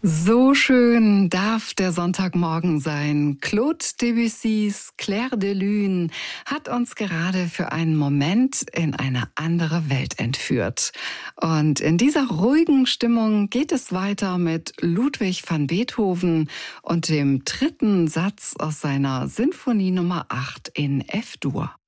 So schön darf der Sonntagmorgen sein. Claude Debussys Clair de Lune hat uns gerade für einen Moment in eine andere Welt entführt. Und in dieser ruhigen Stimmung geht es weiter mit Ludwig van Beethoven und dem dritten Satz aus seiner Sinfonie Nummer 8 in F-Dur.